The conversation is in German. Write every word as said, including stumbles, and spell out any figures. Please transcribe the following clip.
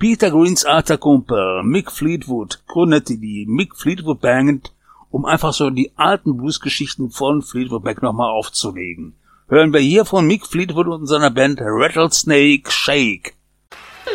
Peter Greens alter Kumpel Mick Fleetwood gründete die Mick Fleetwood Band, um einfach so die alten Bluesgeschichten von Fleetwood Mac nochmal aufzulegen. Hören wir hier von Mick Fleetwood und seiner Band Rattlesnake Shake.